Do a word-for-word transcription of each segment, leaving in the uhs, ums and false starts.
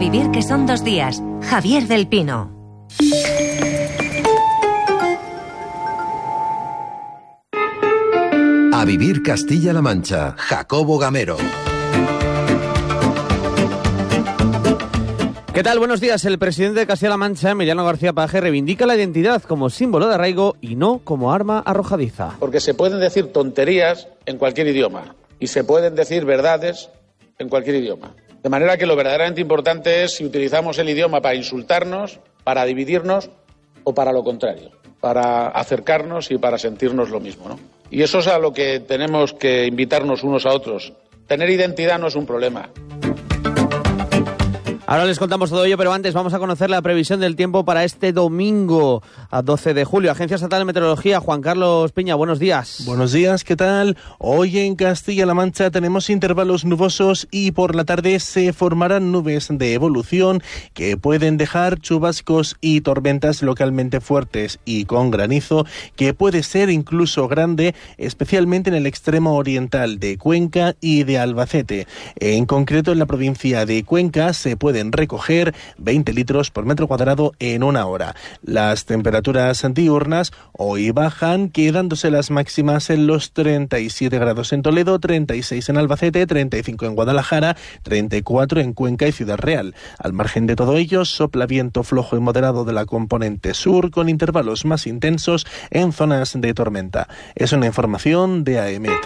vivir que son dos días. Javier del Pino. A vivir Castilla-La Mancha. Jacobo Gamero. ¿Qué tal? Buenos días. El presidente de Castilla-La Mancha, Emiliano García Paje, reivindica la identidad como símbolo de arraigo y no como arma arrojadiza. Porque se pueden decir tonterías en cualquier idioma y se pueden decir verdades en cualquier idioma. De manera que lo verdaderamente importante es si utilizamos el idioma para insultarnos, para dividirnos o para lo contrario, para acercarnos y para sentirnos lo mismo, ¿no? Y eso es a lo que tenemos que invitarnos unos a otros. Tener identidad no es un problema. Ahora les contamos todo ello, pero antes vamos a conocer la previsión del tiempo para este domingo, a doce de julio. Agencia Estatal de Meteorología, Juan Carlos Piña, buenos días. Buenos días, ¿qué tal? Hoy en Castilla-La Mancha tenemos intervalos nubosos y por la tarde se formarán nubes de evolución que pueden dejar chubascos y tormentas localmente fuertes y con granizo, que puede ser incluso grande, especialmente en el extremo oriental de Cuenca y de Albacete. En concreto, en la provincia de Cuenca se puede recoger veinte litros por metro cuadrado en una hora. Las temperaturas diurnas hoy bajan, quedándose las máximas en los treinta y siete grados en Toledo, treinta y seis en Albacete, treinta y cinco en Guadalajara, treinta y cuatro en Cuenca y Ciudad Real. Al margen de todo ello, sopla viento flojo y moderado de la componente sur, con intervalos más intensos en zonas de tormenta. Es una información de A E M E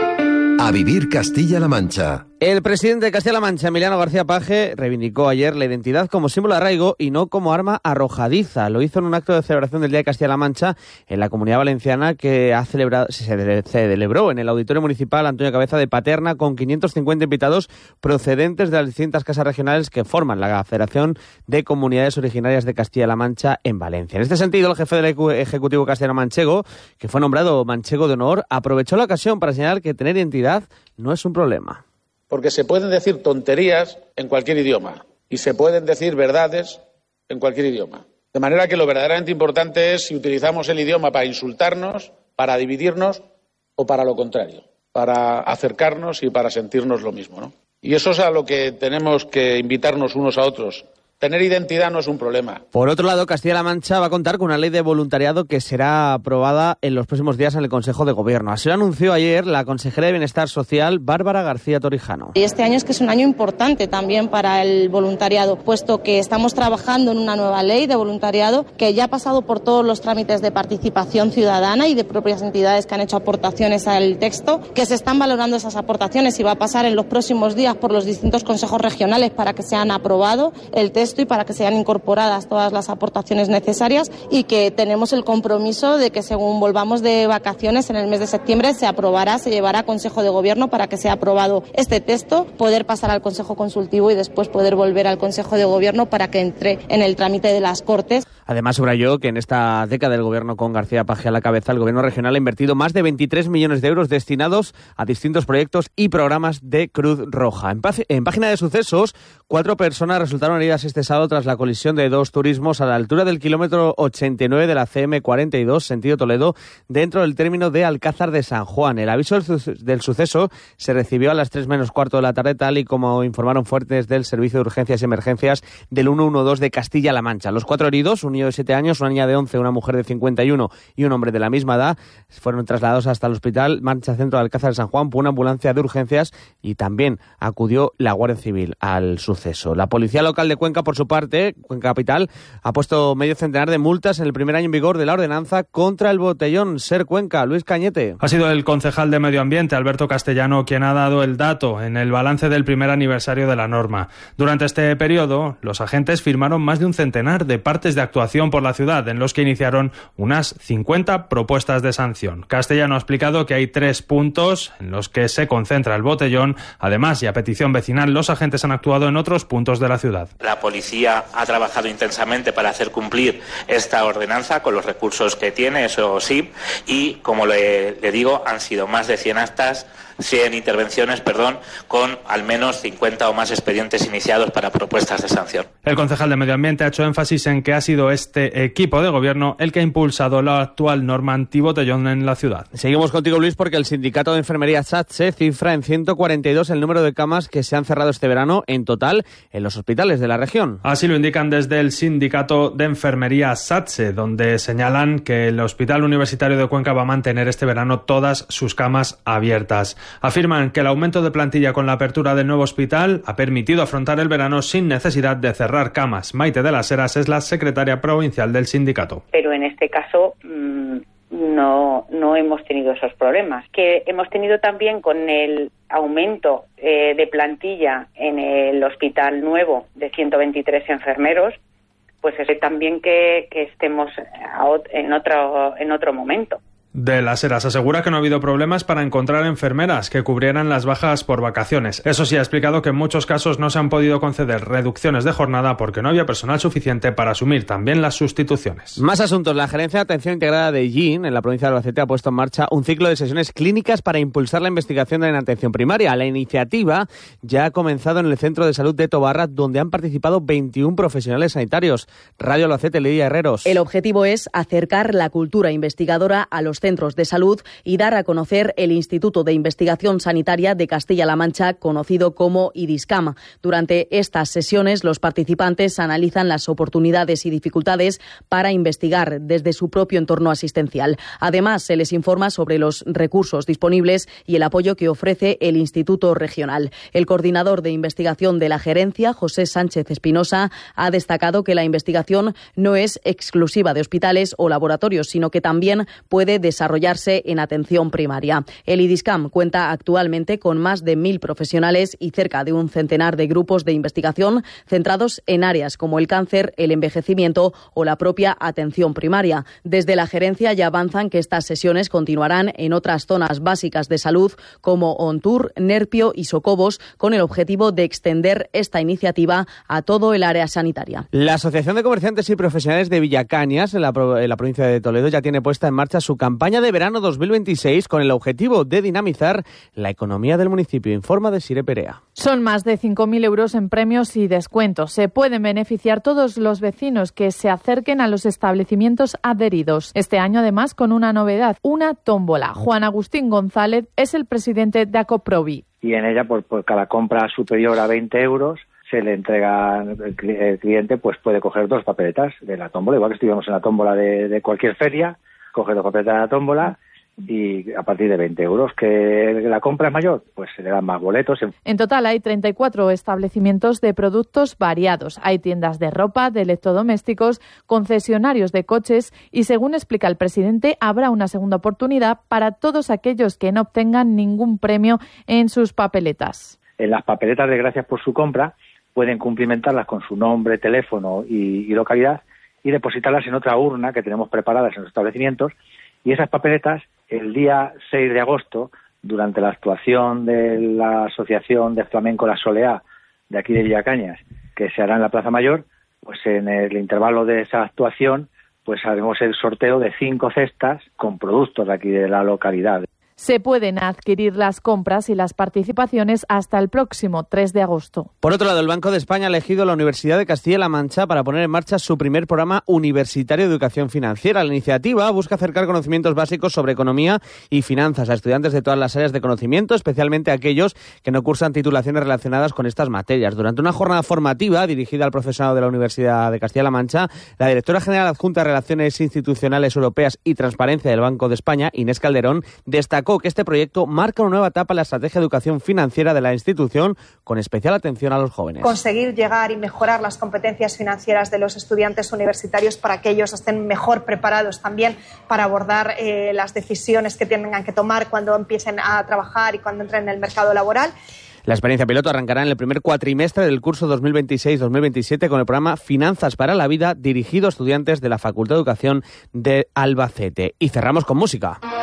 T. A vivir Castilla-La Mancha. El presidente de Castilla-La Mancha, Emiliano García Paje, reivindicó ayer la identidad como símbolo de arraigo y no como arma arrojadiza. Lo hizo en un acto de celebración del Día de Castilla-La Mancha en la Comunidad Valenciana, que ha celebrado, se celebró en el Auditorio Municipal Antonio Cabeza de Paterna, con quinientos cincuenta invitados procedentes de las distintas casas regionales que forman la Federación de Comunidades Originarias de Castilla-La Mancha en Valencia. En este sentido, el jefe del Ejecutivo castellano manchego, que fue nombrado manchego de honor, aprovechó la ocasión para señalar que tener identidad no es un problema. Porque se pueden decir tonterías en cualquier idioma y se pueden decir verdades en cualquier idioma. De manera que lo verdaderamente importante es si utilizamos el idioma para insultarnos, para dividirnos o para lo contrario, para acercarnos y para sentirnos lo mismo, ¿no? Y eso es a lo que tenemos que invitarnos unos a otros. Tener identidad no es un problema. Por otro lado, Castilla-La Mancha va a contar con una ley de voluntariado que será aprobada en los próximos días en el Consejo de Gobierno. Así lo anunció ayer la consejera de Bienestar Social, Bárbara García Torijano. Y este año es que es un año importante también para el voluntariado, puesto que estamos trabajando en una nueva ley de voluntariado que ya ha pasado por todos los trámites de participación ciudadana y de propias entidades que han hecho aportaciones al texto, que se están valorando esas aportaciones y va a pasar en los próximos días por los distintos consejos regionales para que sean aprobado el texto y para que sean incorporadas todas las aportaciones necesarias, y que tenemos el compromiso de que según volvamos de vacaciones en el mes de septiembre se aprobará, se llevará a Consejo de Gobierno para que sea aprobado este texto, poder pasar al Consejo Consultivo y después poder volver al Consejo de Gobierno para que entre en el trámite de las Cortes. Además, subrayó que en esta década del Gobierno con García Paje a la cabeza, el Gobierno regional ha invertido más de veintitrés millones de euros destinados a distintos proyectos y programas de Cruz Roja. En, en página de sucesos, cuatro personas resultaron heridas este sábado tras la colisión de dos turismos a la altura del kilómetro ochenta y nueve de la C M cuarenta y dos, sentido Toledo, dentro del término de Alcázar de San Juan. El aviso del, su del suceso se recibió a las tres menos cuarto de la tarde, tal y como informaron fuentes del Servicio de Urgencias y Emergencias del ciento doce de Castilla-La Mancha. Los cuatro heridos, un niño de siete años, una niña de once, una mujer de cincuenta y uno y un hombre de la misma edad, fueron trasladados hasta el hospital Mancha Centro de Alcázar de San Juan por una ambulancia de urgencias, y también acudió la Guardia Civil al suceso. La Policía Local de Cuenca, por su parte, Cuenca Capital, ha puesto medio centenar de multas en el primer año en vigor de la ordenanza contra el botellón. Ser Cuenca, Luis Cañete. Ha sido el concejal de Medio Ambiente, Alberto Castellano, quien ha dado el dato en el balance del primer aniversario de la norma. Durante este periodo, los agentes firmaron más de un centenar de partes de actuación por la ciudad, en los que iniciaron unas cincuenta propuestas de sanción. Castellano ha explicado que hay tres puntos en los que se concentra el botellón. Además, y a petición vecinal, los agentes han actuado en otros puntos de la ciudad. La policía ha trabajado intensamente para hacer cumplir esta ordenanza con los recursos que tiene, eso sí, y como le, le digo, han sido más de cien actas, cien intervenciones, perdón, con al menos cincuenta o más expedientes iniciados para propuestas de sanción. El concejal de Medio Ambiente ha hecho énfasis en que ha sido este equipo de gobierno el que ha impulsado la actual norma antibotellón en la ciudad. Seguimos contigo, Luis, porque el sindicato de enfermería SATSE cifra en ciento cuarenta y dos el número de camas que se han cerrado este verano en total en los hospitales de la región. Así lo indican desde el sindicato de enfermería SATSE, donde señalan que el Hospital Universitario de Cuenca va a mantener este verano todas sus camas abiertas. Afirman que el aumento de plantilla con la apertura del nuevo hospital ha permitido afrontar el verano sin necesidad de cerrar camas. Maite de las Heras es la secretaria provincial del sindicato. Pero en este caso mmm, no, no hemos tenido esos problemas. Que hemos tenido también con el aumento eh, de plantilla en el hospital nuevo de ciento veintitrés enfermeros, pues es también que, que estemos en otro, en otro momento. De las Heras asegura que no ha habido problemas para encontrar enfermeras que cubrieran las bajas por vacaciones. Eso sí, ha explicado que en muchos casos no se han podido conceder reducciones de jornada porque no había personal suficiente para asumir también las sustituciones. Más asuntos. La Gerencia de Atención Integrada de Yin, en la provincia de Albacete, ha puesto en marcha un ciclo de sesiones clínicas para impulsar la investigación en atención primaria. La iniciativa ya ha comenzado en el Centro de Salud de Tobarra, donde han participado veintiún profesionales sanitarios. Radio Albacete, Lidia Herreros. El objetivo es acercar la cultura investigadora a los centros de salud y dar a conocer el Instituto de Investigación Sanitaria de Castilla-La Mancha, conocido como IDISCAM. Durante estas sesiones, los participantes analizan las oportunidades y dificultades para investigar desde su propio entorno asistencial. Además, se les informa sobre los recursos disponibles y el apoyo que ofrece el Instituto Regional. El coordinador de investigación de la gerencia, José Sánchez Espinosa, ha destacado que la investigación no es exclusiva de hospitales o laboratorios, sino que también puede desarrollarse en atención primaria. El IDISCAM cuenta actualmente con más de mil profesionales y cerca de un centenar de grupos de investigación centrados en áreas como el cáncer, el envejecimiento o la propia atención primaria. Desde la gerencia ya avanzan que estas sesiones continuarán en otras zonas básicas de salud como Ontur, Nerpio y Socobos, con el objetivo de extender esta iniciativa a todo el área sanitaria. La Asociación de Comerciantes y Profesionales de Villacañas, en la, en la provincia de Toledo, ya tiene puesta en marcha su campaña de verano dos mil veintiséis con el objetivo de dinamizar la economía del municipio, informa de Sire Perea. Son más de cinco mil euros en premios y descuentos. Se pueden beneficiar todos los vecinos que se acerquen a los establecimientos adheridos. Este año, además, con una novedad, una tómbola. Juan Agustín González es el presidente de Acoprovi. Y en ella, por, por cada compra superior a veinte euros, se le entrega, el cliente pues puede coger dos papeletas de la tómbola, igual que estuvimos en la tómbola de, de cualquier feria, coge dos papeletas de la tómbola y a partir de veinte euros. ¿Que la compra es mayor? Pues se le dan más boletos. En total hay treinta y cuatro establecimientos de productos variados. Hay tiendas de ropa, de electrodomésticos, concesionarios de coches y, según explica el presidente, habrá una segunda oportunidad para todos aquellos que no obtengan ningún premio en sus papeletas. En las papeletas de gracias por su compra pueden cumplimentarlas con su nombre, teléfono y, y localidad y depositarlas en otra urna que tenemos preparadas en los establecimientos. Y esas papeletas, el día seis de agosto, durante la actuación de la Asociación de Flamenco La Soleá de aquí de Villacañas, que se hará en la Plaza Mayor, pues en el intervalo de esa actuación, pues haremos el sorteo de cinco cestas con productos de aquí de la localidad. Se pueden adquirir las compras y las participaciones hasta el próximo tres de agosto. Por otro lado, el Banco de España ha elegido la Universidad de Castilla-La Mancha para poner en marcha su primer programa universitario de educación financiera. La iniciativa busca acercar conocimientos básicos sobre economía y finanzas a estudiantes de todas las áreas de conocimiento, especialmente aquellos que no cursan titulaciones relacionadas con estas materias. Durante una jornada formativa dirigida al profesorado de la Universidad de Castilla-La Mancha, la directora general adjunta de Relaciones Institucionales Europeas y Transparencia del Banco de España, Inés Calderón, destacó que este proyecto marca una nueva etapa en la estrategia de educación financiera de la institución, con especial atención a los jóvenes. Conseguir llegar y mejorar las competencias financieras de los estudiantes universitarios para que ellos estén mejor preparados también para abordar eh, las decisiones que tengan que tomar cuando empiecen a trabajar y cuando entren en el mercado laboral. La experiencia piloto arrancará en el primer cuatrimestre del curso dos mil veintiséis dos mil veintisiete con el programa Finanzas para la Vida, dirigido a estudiantes de la Facultad de Educación de Albacete. Y cerramos con música.